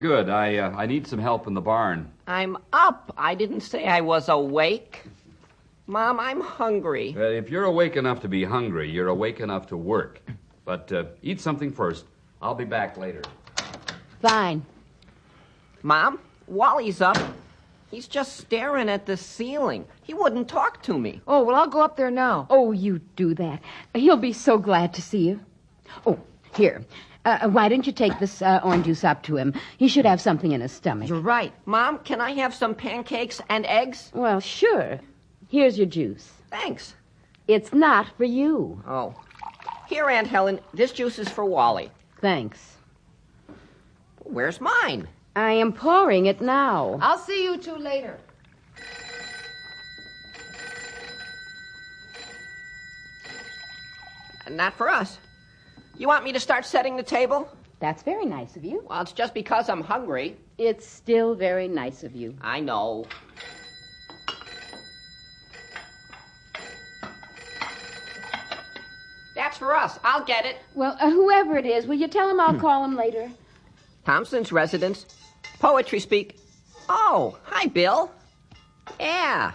Good. I need some help in the barn. I'm up. I didn't say I was awake. Mom, I'm hungry. If you're awake enough to be hungry, you're awake enough to work. But eat something first. I'll be back later. Fine. Mom, Wally's up. He's just staring at the ceiling. He wouldn't talk to me. Oh, well, I'll go up there now. Oh, you do that. He'll be so glad to see you. Oh, here. Why don't you take this orange juice up to him? He should have something in his stomach. You're right. Mom, can I have some pancakes and eggs? Well, sure. Here's your juice. Thanks. It's not for you. Oh. Here, Aunt Helen, this juice is for Wally. Thanks. Where's mine? I am pouring it now. I'll see you two later. Not for us. You want me to start setting the table? That's very nice of you. Well, it's just because I'm hungry. It's still very nice of you. I know. That's for us. I'll get it. Well, whoever it is, will you tell him I'll call him later? Thompson's residence. Poetry speak. Oh, hi, Bill. Yeah.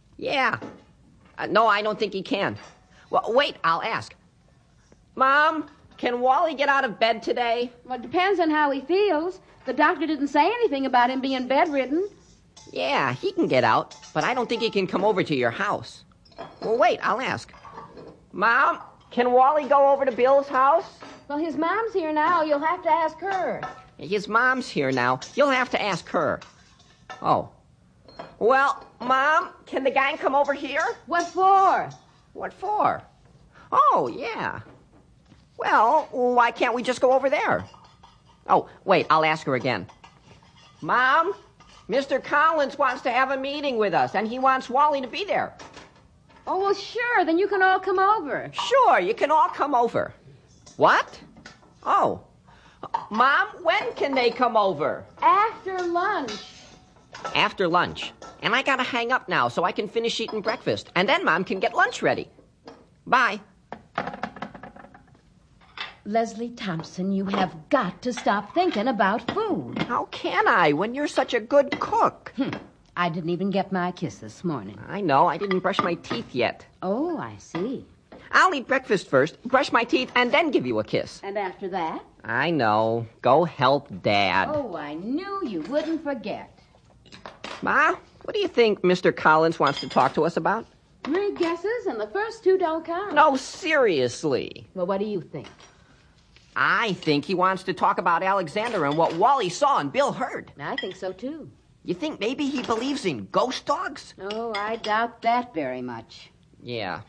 No, I don't think he can. Well, wait, I'll ask. Mom, can Wally get out of bed today? Well, it depends on how he feels. The doctor didn't say anything about him being bedridden. Yeah, he can get out, but I don't think he can come over to your house. Well, wait, I'll ask. Mom, can Wally go over to Bill's house? Well, his mom's here now. You'll have to ask her. His mom's here now. You'll have to ask her. Oh. Well, Mom, can the gang come over here? What for? What for? Oh, yeah. Well, why can't we just go over there? Oh, wait, I'll ask her again. Mom, Mr. Collins wants to have a meeting with us, and he wants Wally to be there. Oh, well, sure. Then you can all come over. Sure, you can all come over. What? Oh. Mom, when can they come over? After lunch. After lunch. And I gotta hang up now so I can finish eating breakfast. And then Mom can get lunch ready. Bye. Leslie Thompson, you have got to stop thinking about food. How can I when you're such a good cook? I didn't even get my kiss this morning. I know. I didn't brush my teeth yet. Oh, I see. I'll eat breakfast first, brush my teeth, and then give you a kiss. And after that? I know. Go help Dad. Oh, I knew you wouldn't forget. Ma, what do you think Mr. Collins wants to talk to us about? 3 guesses, and the first 2 don't count. No, seriously. Well, what do you think? I think he wants to talk about Alexander and what Wally saw and Bill heard. I think so, too. You think maybe he believes in ghost dogs? Oh, I doubt that very much. Yeah.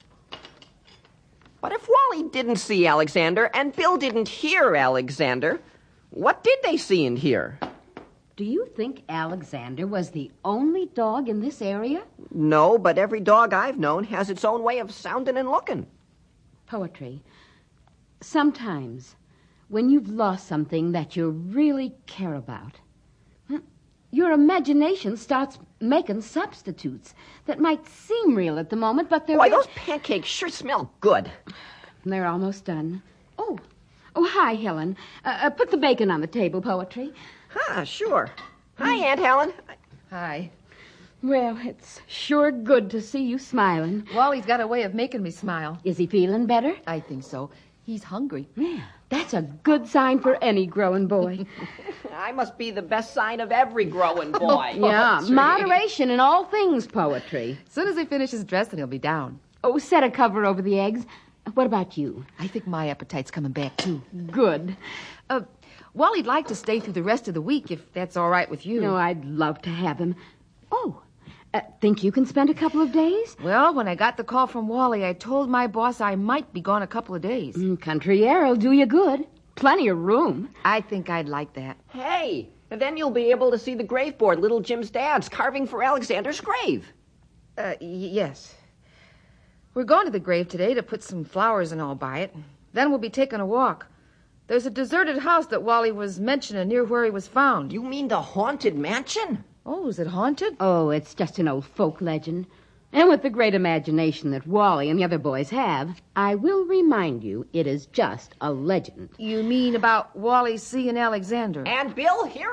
But if Wally didn't see Alexander and Bill didn't hear Alexander, what did they see and hear? Do you think Alexander was the only dog in this area? No, but every dog I've known has its own way of sounding and looking. Poetry. Sometimes, when you've lost something that you really care about, your imagination starts making substitutes that might seem real at the moment, but they're... Boy, those pancakes sure smell good. They're almost done. Oh, hi, Helen. Put the bacon on the table, Poetry. Sure. Hi, Aunt Helen. Hi. Well, it's sure good to see you smiling. Wally's got a way of making me smile. Is he feeling better? I think so. He's hungry. Yeah, that's a good sign for any growing boy. I must be the best sign of every growing boy. Yeah, moderation in all things, Poetry. As soon as he finishes dressing, he'll be down. Oh, set a cover over the eggs. What about you? I think my appetite's coming back, too. Good. Wally'd like to stay through the rest of the week, if that's all right with you. No, I'd love to have him. Oh, think you can spend a couple of days? Well, when I got the call from Wally, I told my boss I might be gone a couple of days. Country air'll do you good. Plenty of room. I think I'd like that. Hey, and then you'll be able to see the grave board little Jim's dad's carving for Alexander's grave. Yes. We're going to the grave today to put some flowers and all by it. Then we'll be taking a walk. There's a deserted house that Wally was mentioning near where he was found. You mean the haunted mansion? Oh, is it haunted? Oh, it's just an old folk legend. And with the great imagination that Wally and the other boys have, I will remind you it is just a legend. You mean about Wally seeing Alexander? And Bill, here